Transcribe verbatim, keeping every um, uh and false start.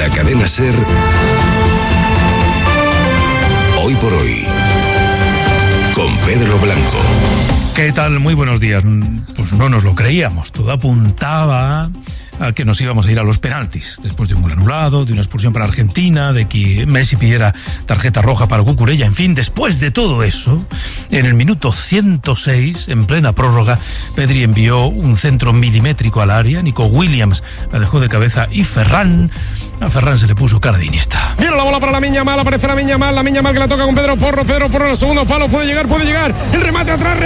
la cadena SER. Hoy por hoy, con Pedro Blanco. ¿Qué tal? Muy buenos días. Pues no nos lo creíamos. Todo apuntaba a que nos íbamos a ir a los penaltis, después de un gol anulado, de una expulsión para Argentina, de que Messi pidiera tarjeta roja para Cucurella. En fin, después de todo eso, en el minuto ciento seis, en plena prórroga, Pedri envió un centro milimétrico al área, Nico Williams la dejó de cabeza y Ferran, a Ferran se le puso cara de Iniesta. Viene la bola para Lamine Yamal, aparece Lamine Yamal, Lamine Yamal que la toca con Pedro Porro, Pedro Porro en el segundo palo, puede llegar, puede llegar, el remate atrás,